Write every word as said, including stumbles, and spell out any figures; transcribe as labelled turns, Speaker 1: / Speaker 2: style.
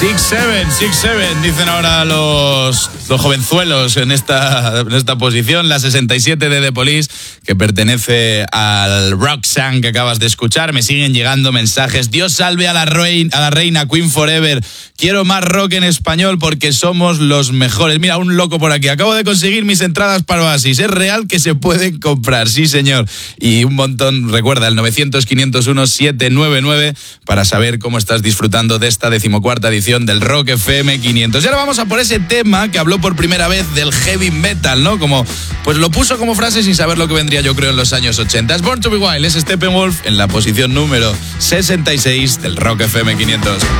Speaker 1: Six Seven, Six Seven, dicen ahora los, los jovenzuelos en esta, en esta posición. La sesenta y siete de The Police, que pertenece al Roxanne que acabas de escuchar. Me siguen llegando mensajes. Dios salve a la, reina, a la reina, Queen Forever. Quiero más rock en español porque somos los mejores. Mira, un loco por aquí. Acabo de conseguir mis entradas para Oasis. Es real que se pueden comprar, sí señor. Y un montón, recuerda, el novecientos, quinientos uno, setecientos noventa y nueve para saber cómo estás disfrutando de esta decimocuarta edición del Rock F M quinientos. Y ahora vamos a por ese tema que habló por primera vez del heavy metal, ¿no? Como, pues lo puso como frase sin saber lo que vendría, yo creo, en los años ochenta. Es Born to be Wild, es Steppenwolf en la posición número sesenta y seis del Rock F M quinientos.